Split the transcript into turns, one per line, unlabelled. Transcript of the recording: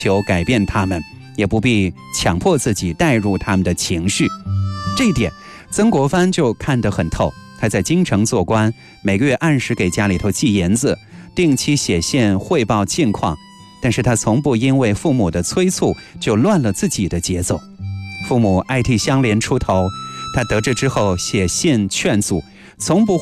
求改变他们，也不必强迫自己带入他们的情绪。这一点曾国藩就看得很透。他在京城做官，每个月按时给家里头寄银子，定期写信汇报近况，但是他从不因为父母的催促就乱了自己的节奏。父母爱替香莲出头，他得知之后写信劝阻，从不